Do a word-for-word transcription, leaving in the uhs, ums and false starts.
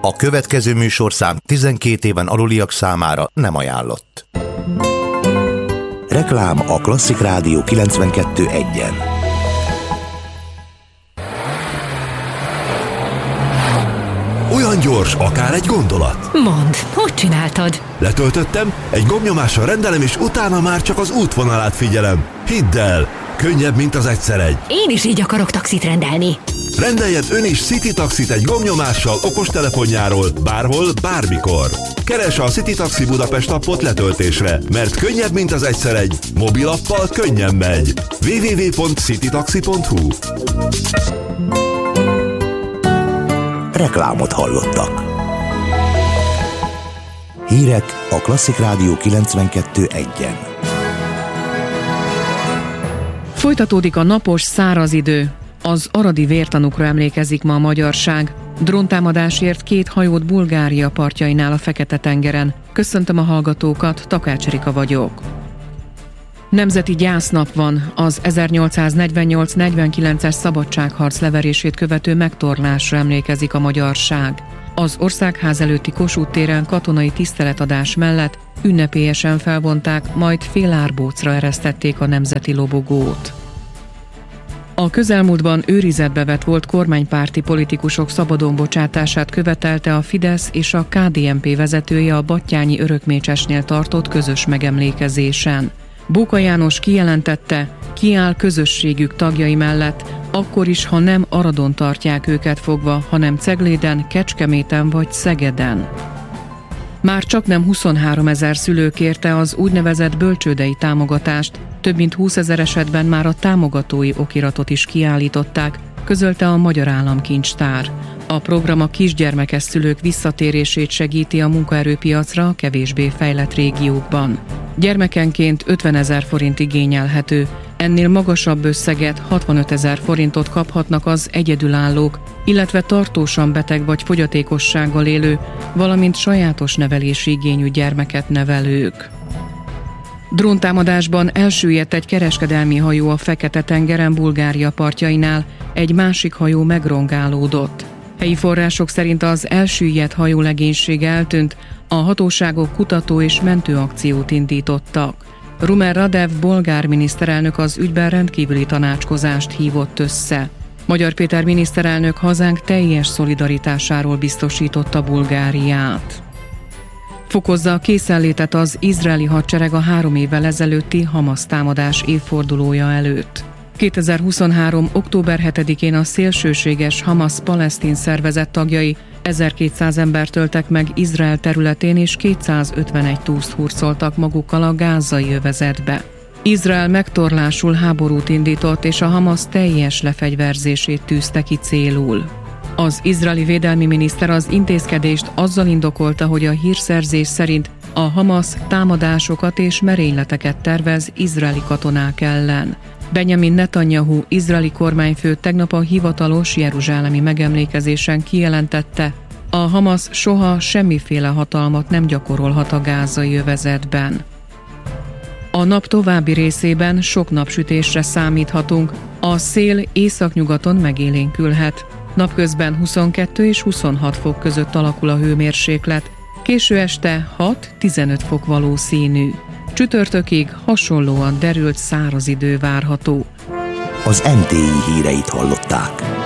A következő műsorszám tizenkét éven aluliak számára nem ajánlott. Reklám a Klasszik Rádió kilencvenkettő egyen. Olyan gyors, akár egy gondolat. Mondd, hogy csináltad? Letöltöttem, egy gombnyomással rendelem, és utána már csak az útvonalát figyelem. Hidd el, könnyebb, mint az egyszer egy. Én is így akarok taxit rendelni. Rendeljen ön is City Taxit egy gombnyomással okostelefonjáról, bárhol, bármikor. Keresse a City Taxi Budapest appot letöltésre, mert könnyebb, mint az egyszer egy. Mobilappal könnyen megy. double-u double-u double-u pont citytaxi pont hu. Reklámot hallottak. Hírek a Klasszik Rádió kilencvenkettő egyen. Folytatódik a napos, száraz idő. Az aradi vértanúkra emlékezik ma a magyarság. Dróntámadásért két hajót Bulgária partjainál a Fekete-tengeren. Köszöntöm a hallgatókat, Takács Erika vagyok. Nemzeti gyásznap van, az ezernyolcszáznegyvennyolc negyvenkilences szabadságharc leverését követő megtorlásra emlékezik a magyarság. Az Országház előtti Kossuth téren katonai tiszteletadás mellett ünnepélyesen felvonták, majd félárbócra eresztették a nemzeti lobogót. A közelmúltban őrizetbe vett volt kormánypárti politikusok szabadon bocsátását követelte a Fidesz és a ká dé en pé vezetője a Battyányi Örökmécsesnél tartott közös megemlékezésen. Bóka János kijelentette, kiáll közösségük tagjai mellett, akkor is, ha nem Aradon tartják őket fogva, hanem Cegléden, Kecskeméten vagy Szegeden. Már csaknem huszonháromezer szülő kérte az úgynevezett bölcsődei támogatást, több mint húszezer esetben már a támogatói okiratot is kiállították, közölte a Magyar Államkincstár. A program a kisgyermekes szülők visszatérését segíti a munkaerőpiacra a kevésbé fejlett régiókban. Gyermekenként ötvenezer forint igényelhető, ennél magasabb összeget, hatvanötezer forintot kaphatnak az egyedülállók, illetve tartósan beteg vagy fogyatékossággal élő, valamint sajátos nevelési igényű gyermeket nevelők. Dróntámadásban elsüllyedt egy kereskedelmi hajó a Fekete-tengeren Bulgária partjainál, egy másik hajó megrongálódott. Helyi források szerint az elsüllyedt hajó legénysége eltűnt, a hatóságok kutató- és mentőakciót indítottak. Rumen Radev bolgár miniszterelnök az ügyben rendkívüli tanácskozást hívott össze. Magyar Péter miniszterelnök hazánk teljes szolidaritásáról biztosította Bulgáriát. Fokozza a készenlétet az izraeli hadsereg a három évvel ezelőtti Hamasz támadás évfordulója előtt. kétezer-huszonhárom. október hetedikén a szélsőséges Hamasz palesztin szervezet tagjai ezerkétszáz embert öltek meg Izrael területén, és kétszázötvenegy túszt hurcoltak magukkal a gázai övezetbe. Izrael megtorlásul háborút indított, és a Hamasz teljes lefegyverzését tűzte ki célul. Az izraeli védelmi miniszter az intézkedést azzal indokolta, hogy a hírszerzés szerint a Hamasz támadásokat és merényleteket tervez izraeli katonák ellen. Benjamin Netanyahu izraeli kormányfő tegnap a hivatalos jeruzsálemi megemlékezésen kijelentette, a Hamasz soha semmiféle hatalmat nem gyakorolhat a gázai övezetben. A nap további részében sok napsütésre számíthatunk, a szél északnyugaton megélénkülhet. Napközben huszonkettő és huszonhat fok között alakul a hőmérséklet, késő este hat-tizenöt fok valószínű. Csütörtökig hasonlóan derült száraz idő várható. Az em té i híreit hallották.